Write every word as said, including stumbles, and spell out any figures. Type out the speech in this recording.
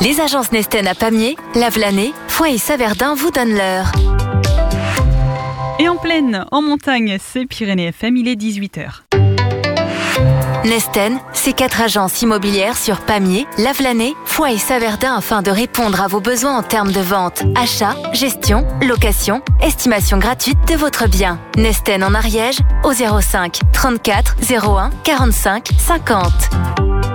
Les agences Nesten à Pamiers, Lavelanet, Foix et Saverdin vous donnent l'heure. Et en plaine, en montagne, c'est Pyrénées F M, il est dix-huit heures. Nesten, c'est quatre agences immobilières sur Pamiers, Lavelanet, Foix et Saverdin afin de répondre à vos besoins en termes de vente, achat, gestion, location, estimation gratuite de votre bien. Nesten en Ariège au zéro cinq trente-quatre zéro un quarante-cinq cinquante.